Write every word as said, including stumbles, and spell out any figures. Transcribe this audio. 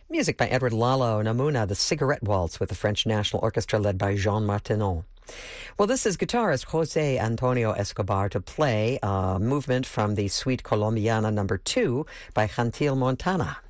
Music by Edward Lalo Namuna, the Cigarette Waltz with the French National Orchestra led by Jean Martineau. Well, this is guitarist Jose Antonio Escobar to play a movement from the Suite Colombiana number two by Gentil Montana.